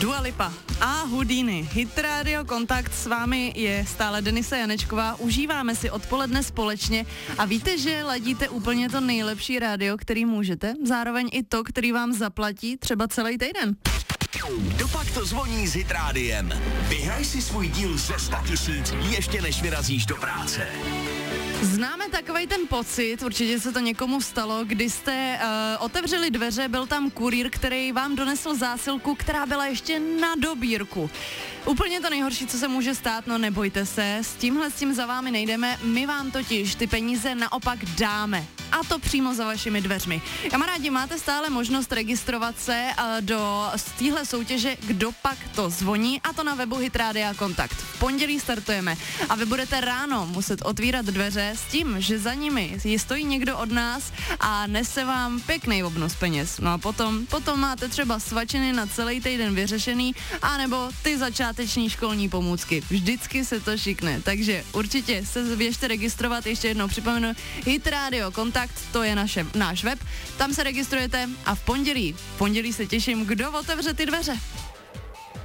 Dua Lipa a Houdini. Hit Radio Kontakt, s vámi je stále Denisa Janečková. Užíváme si odpoledne společně a víte, že ladíte úplně to nejlepší rádio, který můžete, zároveň i to, který vám zaplatí třeba celý týden. Dopak to zvoní s Hit Rádiem. Vyhraj si svůj díl ze 100 000 ještě než vyrazíš do práce. Známe takovej ten pocit, určitě se to někomu stalo, kdy jste otevřeli dveře, byl tam kurýr, který vám donesl zásilku, která byla ještě na dobírku. Úplně to nejhorší, co se může stát, no nebojte se, s tím za vámi nejdeme, my vám totiž ty peníze naopak dáme. A to přímo za vašimi dveřmi. Kamarádi, máte stále možnost registrovat se do téhle soutěže Kdo pak to zvoní, a to na webu Hit Rádia Kontakt. V pondělí startujeme a vy budete ráno muset otvírat dveře s tím, že za nimi stojí někdo od nás a nese vám pěkný obnos peněz. No a potom máte třeba svačiny na celý týden vyřešený, anebo ty začáteční školní pomůcky. Vždycky se to šikne, takže určitě se běžte registrovat, ještě jednou připomenu, Hit Radio Kontakt, to je náš web, tam se registrujete a v pondělí se těším, kdo otevře ty dveře.